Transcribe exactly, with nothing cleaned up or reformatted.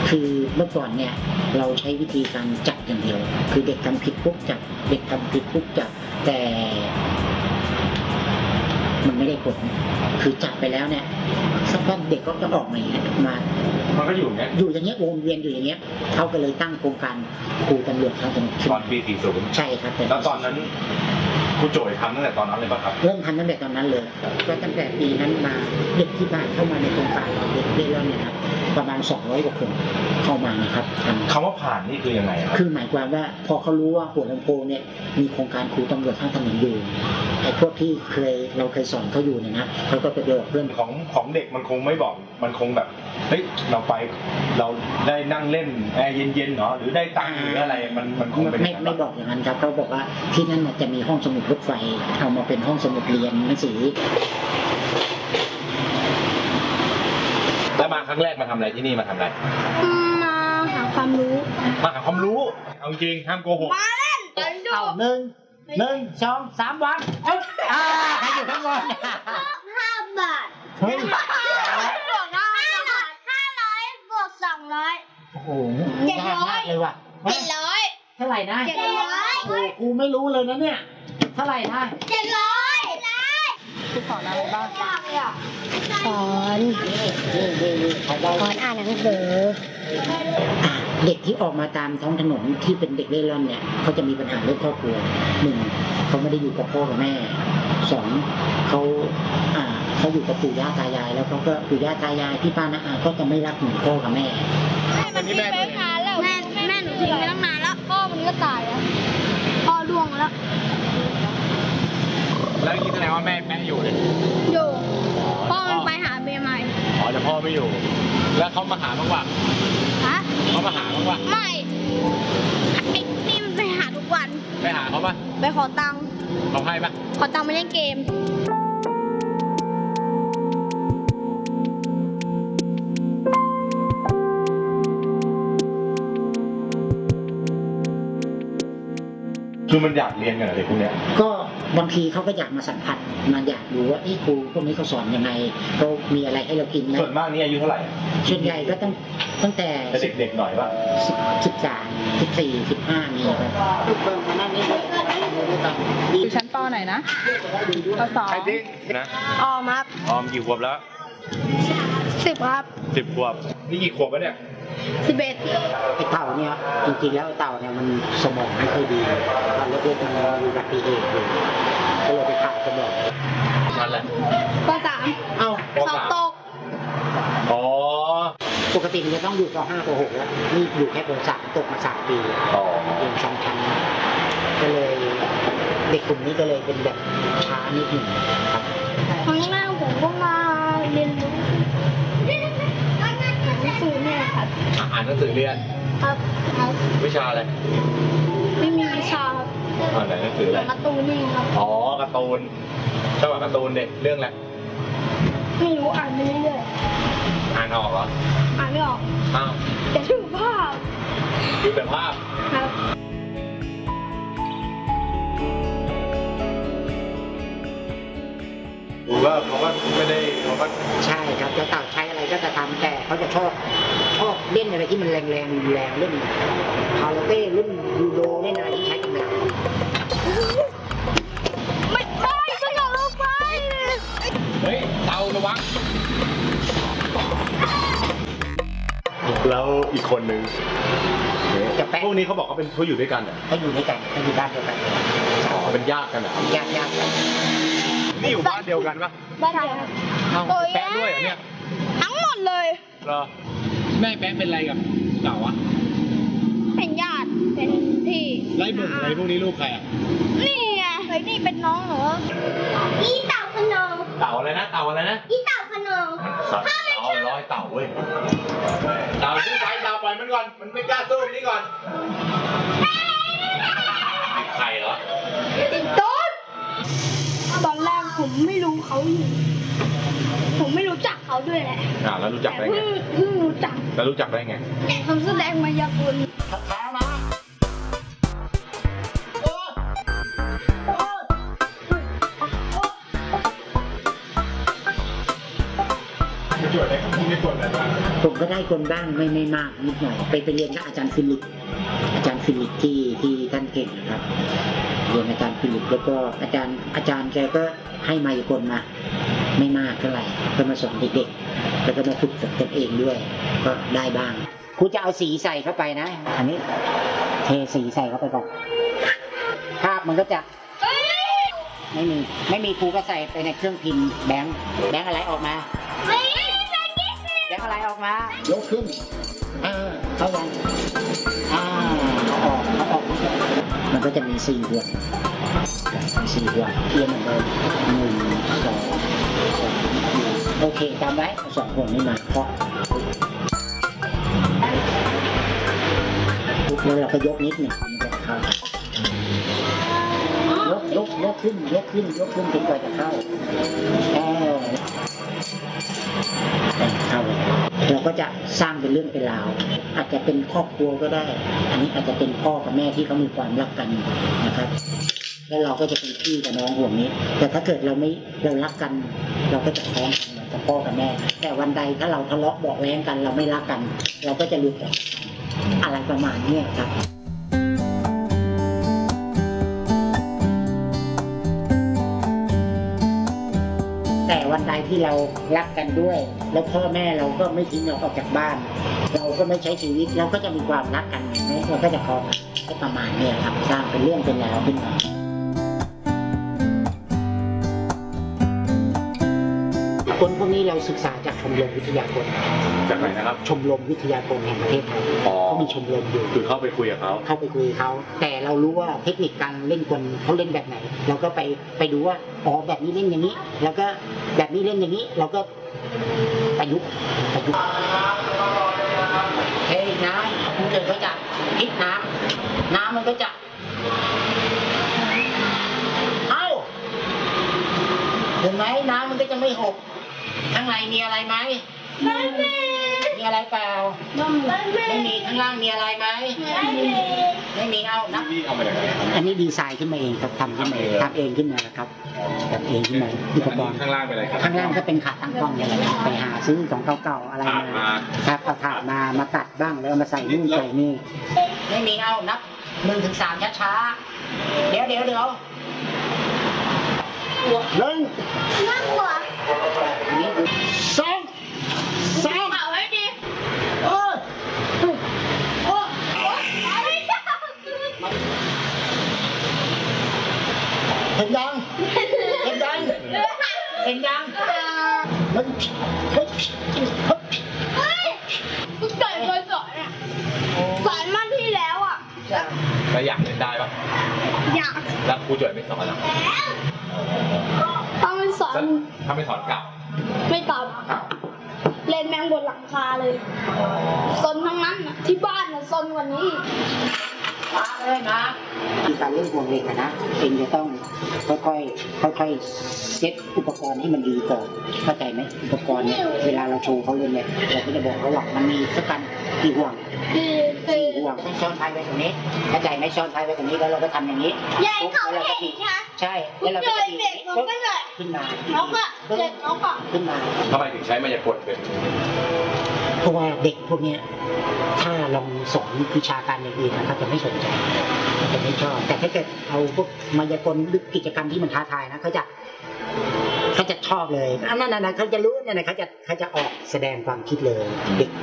คือเมื่อก่อนเนี่ยเราใช้วิธีการจับอย่างเดียวคือเด็กทำผิดปุ๊บจับเด็กทำผิดปุ๊บจับแต่มันไม่ได้ผลคือจับไปแล้วเนี่ยสักพักเด็กก็จะออกมาอย่างเงี้ยมามันก็อยู่เนี้ยอยู่อย่างเงี้ยวนเวียนอยู่อย่างเงี้ยเขาก็เลยตั้งโครงการครูตำรวจทางถนนตอนปีสี่สิบใช่ครับแล้วตอนนั้นครูโจยทำตั้งแต่ตอนนั้นเลยป่ะครับเริ่มทำตั้งแต่ตอนนั้นเลยก็ตั้งแต่ปีนั้นมาเด็กที่บ้านเข้ามาในโครงการเราเด็กเล่ร่อนเนี่ยครับประมาณสองร้อยกว่าคนเข้ามานะครับคำว่าผ่านนี่คือยังไงคือหมายความว่าพอเขารู้ว่าหัวลำโพงเนี่ยมีโครงการครูตำรวจทางถนนอยู่ไอ้พวกที่เคยเราเคยสอนเขาอยู่เนี่ยนะเขาก็ไปบอกเพื่อนของของเด็กมันคงไม่บอกมันคงแบบเฮ้ยเราไปเราได้นั่งเล่นแอร์เย็นๆเนาะหรือได้ตังค์หรืออะไรมันมันคงไม่ไม่บอกอย่างนั้นครับเขาบอกว่าที่นั่นจะมีห้องสมุดรถไฟเอามาเป็นห้องสมุดเรียนหนังสือแล้วมาครั้งแรกมาทำอะไรที่นี่มาทำอะไรมาหาความรู้มาหาความรู้เอาจริงห้ามโกหกมาเล่นเอาหนึ่งหนึ่งสองสามวันเอ้ยอ่าใครอยู่ข้างบนห้าบาทเฮ้ยบวกห้าบาทห้าร้อยบวกสองร้อยโอ้โหเจ็ดร้อยเลยว่ะเจ็ดร้อยเท่าไหร่นะเจ็ดร้อยโอ้กูไม่รู้เลยนะเนี่ยเท่าไหร่นะเจ็ดร้อยคือสอนอะไรบ้างสอนสอนอ่านหนังสือเด็กที่ออกมาตามท้องถนนที่เป็นเด็กเล่ร่อนเนี่ยเขาจะมีปัญหาเรื่องครอบครัวหนึ่งเขาไม่ได้อยู่กับพ่อกับแม่สองเขาอ่าเขาอยู่กับปู่ย่าตายายแล้วเขาก็ปู่ย่าตายายพี่ป้าน้าอาก็จะไม่รักเหมือนพ่อกับแม่แม่มันทิ้งไปนานแล้วแม่แม่หนูทิ้งไปตั้งนานแล้วพ่อมันก็ตายแล้วพ่อล่วงแล้วแล้วคิดแสดงว่าแม่แม่อยู่เลยอยู่พ่อมันไปหาเมียใหม่อ๋อแต่พ่อไม่อยู่แล้วเขามาหาบ้างวะฮะเขามาหาบ้างวะไม่ไอ้นี่มันไปหาทุกวันไปหาเขาปะไปขอตังค์เขาให้ปะขอตังค์ไปเล่นเกมคือมันอยากเรียนกันอะไรพวกเนี้ยก็บางทีเขาก็อยากมาสัมผัสมาอยากดูว่าไอ้ครูพวกนี้เขาสอนยังไงเขามีอะไรให้เรากินไหมส่วนมากนี่อายุเท่าไหร่ส่วนใหญ่ก็ตั้งตั้งแต่เด็กๆหน่อยป่ะสิบสามสิบสี่สิบห้ามีครับลูกเบิ้งมานั่งนี่เลยอยู่ชั้นป.ไหนนะป.สองนะออมครับออมกี่ขวบแล้วสิบครับสิบขวบนี่กี่ขวบแล้วเนี่ยสิบเอ็ดไอ้เต่าเนี่ยจริงๆแล้วเต่าเนี่ยมันสมองไม่ค่อยดีตอนเล็กๆมันมีอุบัติเหตุอยู่ก็เลยไปผ่าสมองนั่นแหละป.สามเอ้าสอบตกอ๋อปกติมันจะต้องอยู่ป.ห้าป.หกแล้วนี่อยู่แค่ป.สามตกมาสามปีอ๋อเรียนซ้ำชั้นก็เลยเด็กกลุ่มนี้ก็เลยเป็นแบบช้านิดหนึ่งครับครั้งแรกผมก็มาเรียนรู้สูตรเนี่ยครับอ่านหนังสือเรียนครับครับวิชาอะไรไม่มีวิชาครับอ่านหนังสืออะไรการ์ตูนนี่ครับอ๋อการ์ตูนชอบอ่านการ์ตูนเด็กเรื่องอะไรไม่รู้อ่านไปเรื่อยๆอ่านออกเหรออ่านไม่ออกอ้าวแต่ดูภาพดูแต่ภาพครับดูว่าเขาก็ไม่ได้เขาก็ใช่ครับจะต่างใช้อะไรก็จะทำแต่เขาจะชอบชอบเล่นอะไรที่มันแรงแรงแรงเล่นคาราเต้เล่นยูโดเล่นอะไรที่ใช้กำลังไม่ใช่ก็อย่าลงไปเฮ้ยเตาระวังแล้วอีกคนนึงพวกนี้เขาบอกเขาเป็นเขาอยู่ด้วยกันเหรอเขาอยู่ด้วยกันเขาอยู่บ้านเดียวกันอ๋อเป็นญาติกันเหรอญาติญาติกันนี่อยู่บ้านเดียวกันปะบ้านเดียวกันแป๊ะด้วยเหรอเนี่ยทั้งหมดเลยเหรอแม่แป๊ะเป็นอะไรกับเต่าอะเป็นญาติเป็นพี่ไล่บุกอะไรพวกนี้ลูกใครอะนี่ไงไอ้นี่เป็นน้องเหรออีเต่าพนมเต่าอะไรนะเต่าอะไรนะอีเต่าพนมสัตว์เอาร้อยเต่าเว้ยเต่าสู้ไปเต่าปล่อยมันก่อนมันไม่กล้าสู้นี่ก่อนใครเหรอติดต้นตอนแรกผมไม่รู้เขาอยู่ผมไม่รู้จักเขาด้วยแหละอ่าแล้วรู้จักได้ไงเพิ่งรู้จักแล้วรู้จักได้ไงเขาแสดงมายากลท้ามาจะจวดอะไรกับพี่ไม่จวดอะไรบ้างผมก็ได้คนบ้างไม่ไม่มากนิดหน่อยไปไปเรียนกับอาจารย์ฟิลิปอาจารย์ฟิลิปที่ที่ท่านเก่งนะครับเรียนอาจารย์ฟิลิปแล้วก็อาจารย์อาจารย์แกก็ให้มายากลมาไม่มากเท่าไหร่ก็มาสอนเด็กๆแล้วก็มาฝึกฝนตนเองด้วยก็ได้บ้างครูจะเอาสีใส่เข้าไปนะอันนี้เทสีใส่เข้าไปก่อนภาพมันก็จะไม่มีไม่มีครูก็ใส่ไปในเครื่องพิมพ์แบงค์แบงค์อะไรออกมาแบงค์อะไรออกมายกขึ้นอ่าเข้าวันอ่าเอาออกเอาออกมันก็จะมีสี่ห่วงมีสี่ห่วงเทียนเหมือนเดิมหนึ่งสองสามสี่โอเคจำไว้สองห่วงนี้มาเคาะแล้วเราก็ยกนิดหนึ่งมันจะเข้ายกยกยกขึ้นยกขึ้นยกขึ้นจนกว่าจะเข้าเออเข้าเราก็จะสร้างเป็นเรื่องเป็นราวอาจจะเป็นครอบครัวก็ได้อันนี้อาจจะเป็นพ่อกับแม่ที่เขามีความรักกันนะครับแล้วเราก็จะเป็นพี่กับน้องห่วงนี้ แต่ถ้าเกิดเราไม่เรารักกัน เราก็จะแท้งกันเหมือนกับพ่อกับแม่ แต่วันใดถ้าเราทะเลาะเบาะแว้งกันเราไม่รักกัน เราก็จะหลุดออกอะไรประมาณนี้ครับแต่วันใดที่เรารักกันด้วย แล้วพ่อแม่เราก็ไม่ทิ้งเราออกจากบ้าน เราก็ไม่ใช้ชีวิตเราก็จะมีความรักกันไหมเราก็จะพอก็ประมาณนี้ครับสร้างเป็นเรื่องเป็นราวขึ้นมาคนพวกนี้เราศึกษาจากชมรมวิทยากรจากไหนนะครับชมรมวิทยากรแห่งประเทศไทยอ๋อเขามีชมรมอยู่คือเข้าไปคุยกับเขาเข้าไปคุยกับเขาแต่เรารู้ว่าเทคนิคการเล่นกลเขาเล่นแบบไหน เราก็ไปไปดูว่าอ๋อแบบนี้เล่นอย่างนี้ แล้วก็แบบนี้เล่นอย่างนี้ เราก็ประยุกต์ประยุกต์เฮ้ยน้ำมันเกิดก็จะพลิกน้ำน้ำมันก็จะเอ้าเห็นไหมน้ำมันก็จะไม่หกข้างในมีอะไรไหมไม่มีมีอะไรเปล่าไม่มีข้างล่างมีอะไรไหมไม่มีไม่มีเอานะพี่ทำมาจากไหนครับอันนี้ดีไซน์ขึ้นมาเองครับทำขึ้นมาเองทำเองขึ้นมาครับทำเองขึ้นมาอุปกรณ์ข้างล่างเป็นอะไรครับข้างล่างก็เป็นขาตั้งกล้องอย่างไรไปหาซื้อของเก่าๆอะไรถาดมามาครับเอาถาดมามาตัดบ้างแล้วมาใส่นู่นใส่นี่ไม่มีเอานับหนึ่งถึงสามช้าๆเดี๋ยวเดี๋ยวเดี๋ยวหนึ่งนั่งหัวนี่สองสามเป่าให้ดีเออโอ้โอ้ไม่ได้เห็นยังเห็นยังเห็นยังมันเฮ้ยเฮ้ยเฮ้ยคุณเกิดเคยสอนอ่ะสอนมาที่แล้วอ่ะแล้วอยากเล่นได้ปะอยากแล้วครูจ่อยไม่สอนหรอต้องไปสอนถ้าไม่สอนกลับไม่ตอบเล่นแมงบนหลังคาเลยซนทั้งนั้นน่ะที่บ้านน่ะซนกว่านี้อีกมาเลยนะที่การเล่นพวงเหล็กนะเองจะต้องค่อยๆค่อยๆเซ็ตอุปกรณ์ให้มันดีก่อนเข้าใจไหมอุปกรณ์เนี่ยเวลาเราโชว์เขาเล่นเนี่ยเราก็จะบอกเขาว่ามันมีสักกันกี่ห่วงคือคืสี่อห่วงซ้อนท้ายไว้ตรงนี้เข้าใจไหมซ้อนท้ายไว้ตรงนี้แล้วเราก็ทำอย่างนี้ยายเขาเห็นนะใช่คุแล้วณเราเคก็ยจะเด็กน้องก็เลยขึ้นมาน้องอะเด็กน้องอะขึ้นมาทำไมถึงใช้มายากลเป็นเพราะว่าเด็กพวกเนี้ยถ้าลองสอนวิชาการอย่างอื่นนะเขาจะไม่สนใจเขาจะไม่ชอบ แต่ถ้าเกิดเอาพวกมายากลหรือกิจกรรมที่มันท้าทายนะเขาจะเขาจะชอบเลยอันนั้นนะเขาจะรู้เนี่ยนะเขาจะเขาจะออกแสดงความคิดเลยเด็ก